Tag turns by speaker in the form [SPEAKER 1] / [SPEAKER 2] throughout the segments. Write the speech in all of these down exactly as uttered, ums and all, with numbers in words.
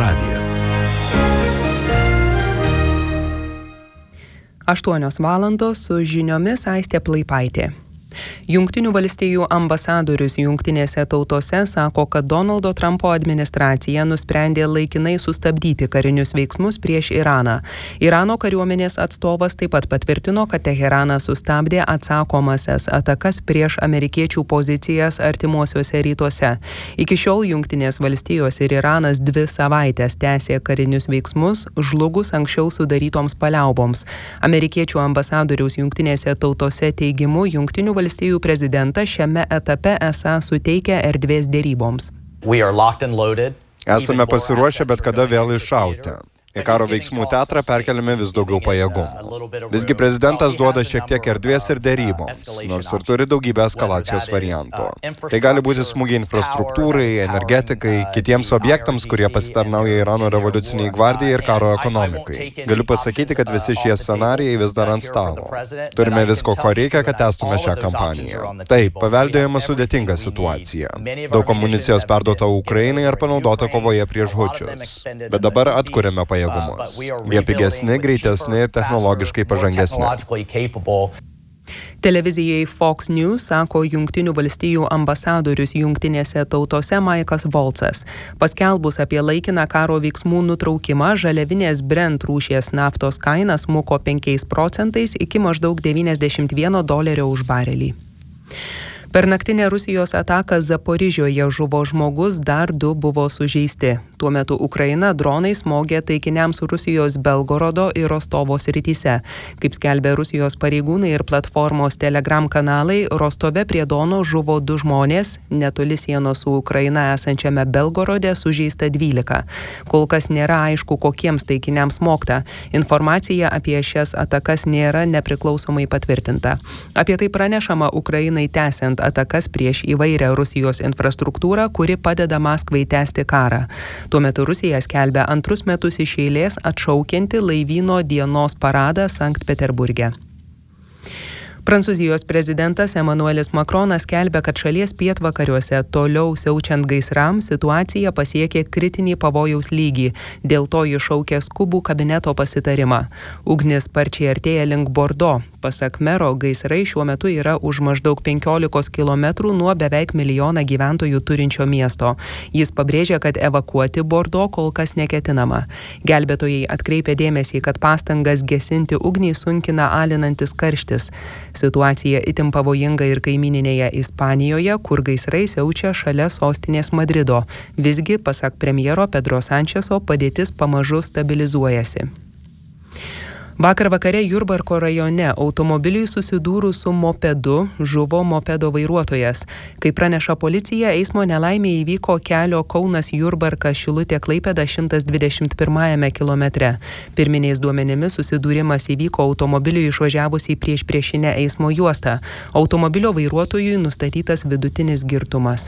[SPEAKER 1] radijas.
[SPEAKER 2] aštuonios valandos su žiniomis Aistė Plaipaitė. Jungtinių valstijų ambasadorius Jungtinėse tautose sako, kad Donaldo Trumpo administracija nusprendė laikinai sustabdyti karinius veiksmus prieš Iraną. Irano kariuomenės atstovas taip pat patvirtino, kad Teheranas sustabdė atsakomasias atakas prieš amerikiečių pozicijas artimuosiuose rytuose. Iki šiol Jungtinės valstijos ir Iranas dvi savaitės tęsė karinius veiksmus, žlugus anksčiau sudarytoms paliauboms. Amerikiečių ambasadoriaus Jungtinėse tautose teigimu, Jungtinių valstijų prezidentas šiame etape esą suteikia erdvės deryboms.
[SPEAKER 3] Esame pasiruošę bet kada vėl iššauti. Į karo veiksmų teatrą perkeliame vis daugiau pajėgumų. Visgi prezidentas duoda šiek tiek erdvės ir deryboms, nors ir turi daugybę eskalacijos variantų. Tai gali būti smūgiai infrastruktūrai, energetikai, kitiems objektams, kurie pasitarnauja Irano revoliuciniai gvardijai ir karo ekonomikai. Galiu pasakyti, kad visi šie scenarijai vis dar ant stalo. Turime visko, ko reikia, kad tęstume šią kampaniją. Taip, paveldėjama sudėtinga situacija. Daug amunicijos perduota Ukrainai ar panaudota kovoje prieš hučius. Bet dabar atkuriame pajėgumus. Jie pigesni, greitesni ir technologiškai pažangesni.
[SPEAKER 2] Televizijai Fox News sako Jungtinių valstijų ambasadorius Jungtinėse tautose Maikas Volcas. Paskelbus apie laikiną karo veiksmų nutraukimą, žaliavinės Brent rūšies naftos kaina smuko penkiais procentais iki maždaug devyniasdešimt vieno dolerio už barelį. Per naktinę Rusijos ataką Zaporižioje žuvo žmogus, dar du buvo sužeisti. Tuo metu Ukraina dronai smogė taikiniams Rusijos Belgorodo ir Rostovo srityse. Kaip skelbė Rusijos pareigūnai ir platformos Telegram kanalai, Rostove prie Dono žuvo du žmonės, netoli sienos su Ukraina esančiame Belgorode sužeista dvylika. Kol kas nėra aišku, kokiems taikiniams smogta. Informacija apie šias atakas nėra nepriklausomai patvirtinta. Apie tai pranešama Ukrainai tęsiant atakas prieš įvairią Rusijos infrastruktūrą, kuri padeda Maskvai tęsti karą. Tuo metu Rusija skelbia antrus metus iš eilės atšaukianti laivyno dienos paradą Sankt Peterburge. Prancūzijos prezidentas Emmanuelis Macronas skelbia, kad šalies pietvakariuose toliau siaučiant gaisrams situacija pasiekė kritinį pavojaus lygį. Dėl to jis šaukė skubų kabineto pasitarimą. Ugnis sparčiai artėja link Bordo. Pasak mero, gaisrai šiuo metu yra už maždaug penkiolikos kilometrų nuo beveik milijoną gyventojų turinčio miesto. Jis pabrėžia, kad evakuoti Bordo kol kas neketinama. Gelbėtojai atkreipia dėmesį, kad pastangas gesinti ugnį sunkina alinantis karštis. Situacija itin pavojinga ir kaimyninėje Ispanijoje, kur gaisrai siaučia šalia sostinės Madrido. Visgi, pasak premjero Pedro Sančeso, padėtis pamažu stabilizuojasi. Vakar vakare Jurbarko rajone automobiliui susidūrus su mopedu žuvo mopedo vairuotojas. Kaip praneša policija, eismo nelaimė įvyko kelio Kaunas-Jurbarka Šilutė-Klaipėda šimtas dvidešimt pirmajame kilometre. Pirminiais duomenimis susidūrimas įvyko automobiliui išvažiavus į priešpriešinę eismo juostą. Automobilio vairuotojui nustatytas vidutinis girtumas.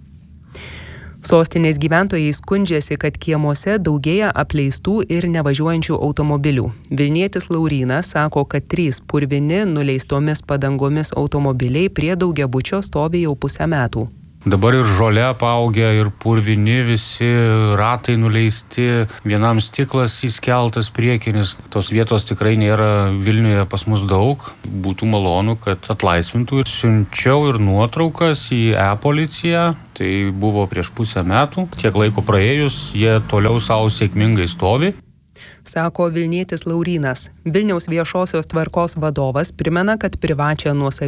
[SPEAKER 2] Sostinės gyventojai skundžiasi, kad kiemuose daugėja apleistų ir nevažiuojančių automobilių. Vilnietis Laurynas sako, kad trys purvini nuleistomis padangomis automobiliai prie daugiabučio stovi jau pusę metų.
[SPEAKER 4] Dabar ir žolė apaugę, ir purvini, visi ratai nuleisti, vienam stiklas įskeltas priekinis. Tos vietos tikrai nėra Vilniuje pas mus daug. Būtų malonu, kad atlaisvintų. Ir siunčiau ir nuotraukas į e-policiją. Tai buvo prieš pusę metų. Tiek laiko praėjus, jie toliau savo sėkmingai stovi.
[SPEAKER 2] Sako Vilnietis Laurynas. Vilniaus viešosios tvarkos vadovas primena, kad privačią nuosavybę